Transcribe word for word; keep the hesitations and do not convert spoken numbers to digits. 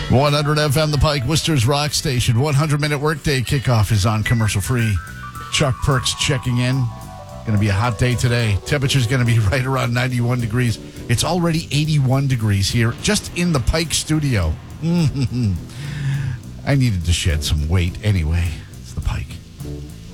one hundred F M, The Pike, Worcester's Rock Station. one hundred minute workday kickoff is on commercial free. Chuck Perks checking in. Going to be a hot day today. Temperature's going to be right around ninety-one degrees. It's already eighty-one degrees here, just in the Pike studio. I needed to shed some weight anyway. It's the Pike.